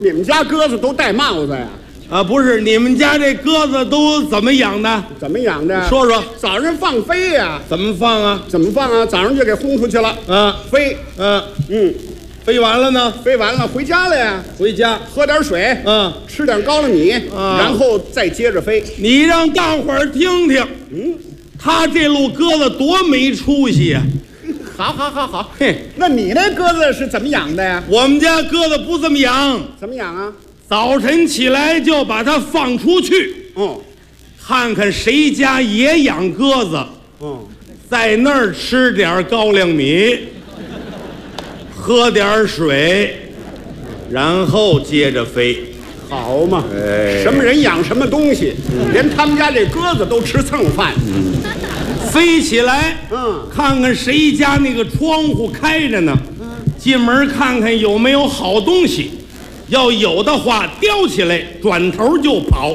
你们家鸽子都戴帽子呀？ 啊，不是，你们家这鸽子都怎么养的？ 怎么养的？ 说说。 早上放飞呀？ 怎么放啊？ 怎么放啊？早上就给轰出去了。飞。 飞完了呢？ 飞完了回家了呀？ 回家喝点水。吃点高粱米。然后再接着飞。 你让大伙儿听听。他这路鸽子多没出息呀！ 好。嘿，那你那鸽子是怎么养的呀？ 我们家鸽子不这么养。 怎么养啊？ 早晨起来就把它放出去。看看谁家也养鸽子。在那儿吃点高粱米，喝点水，然后接着飞。 好嘛，什么人养什么东西，连他们家这鸽子都吃蹭饭。 飞起来，看看谁家那个窗户开着呢，进门看看有没有好东西，要有的话叼起来，转头就跑。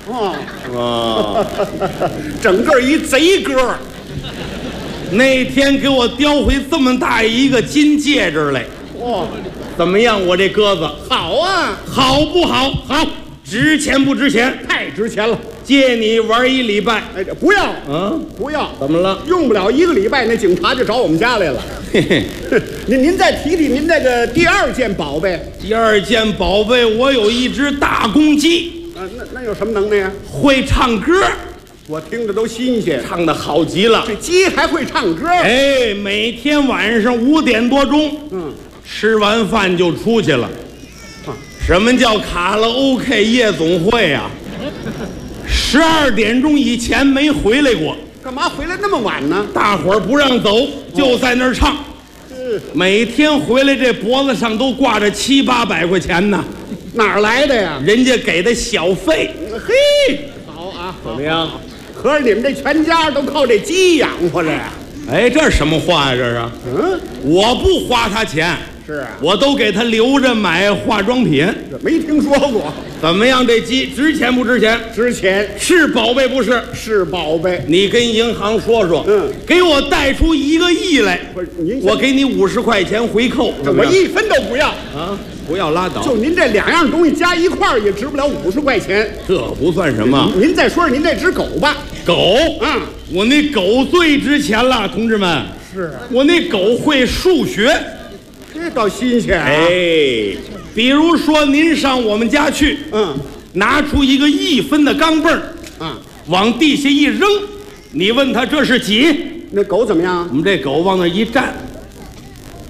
整个一贼鸽。 那天给我叼回这么大一个金戒指来。怎么样？我这鸽子好啊， 好不好？好，值钱不值钱？ 太值钱了。 借你玩1礼拜。 不要。不要。 怎么了？ 用不了1个礼拜，那警察就找我们家来了。您再提提您这个第2件宝贝。 第2件宝贝，我有一只大公鸡。 那有什么能耐呀？ 会唱歌。 我听着都新鲜， 唱得好极了。 这鸡还会唱歌？ 每天晚上5点多钟，吃完饭就出去了。什么叫卡拉 OK 夜总会啊？12点钟以前没回来过。 干嘛回来那么晚呢？ 大伙儿不让走，就在那儿唱。每天回来这脖子上都挂着700、800块钱呢。 哪儿来的呀？ 人家给的小费。 嘿，好啊， 怎么样？ 合着你们这全家都靠这鸡养活着呀？ 这什么话呀？这是？我不花他钱。 是啊， 我都给他留着买化妆品。 没听说过。 怎么样？这鸡值钱不值钱？ 值钱。 是宝贝不是？ 是宝贝。 你跟银行说说，给我贷出1个亿来，我给你50块钱回扣。 我1分都不要啊！不要拉倒。 就您这2样东西加一块儿也值不了50块钱。 这不算什么。 您再说说您那只狗吧。 狗？我那狗最值钱了，同志们。 是。 我那狗会数学。 这倒新鲜啊！ 比如说您上我们家去，拿出一个1分的钢镚儿，往地下一扔，你问他这是几？ 那狗怎么样？ 我们这狗往那一站，